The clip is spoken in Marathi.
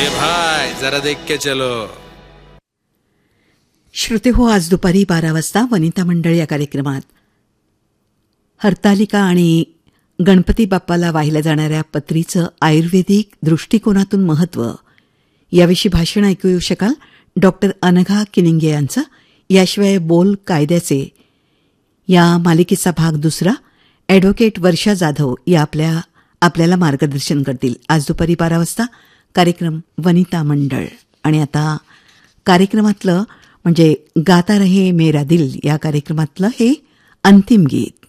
ए भाई जरा देख के चलो. श्रोते हो, आज दुपारी 12 वाजता वनिता मंडळ या कार्यक्रमात हरतालिका आणि गणपती बाप्पाला वाहिल्या जाणाऱ्या पत्रीचं आयुर्वेदिक दृष्टिकोनातून महत्त्व याविषयी भाषण ऐकू येऊ शकाल. डॉक्टर अनघा किनिंगे यांचं. याशिवाय बोल कायद्याचे या मालिकेचा भाग दुसरा ॲडव्होकेट वर्षा जाधव या आपल्याला मार्गदर्शन करतील. आज दुपारी 12 वाजता कार्यक्रम वनिता मंडळ. आणि आता कार्यक्रमातलं म्हणजे गाता रहे मेरा दिल या कार्यक्रमातलं हे अंतिम गीत.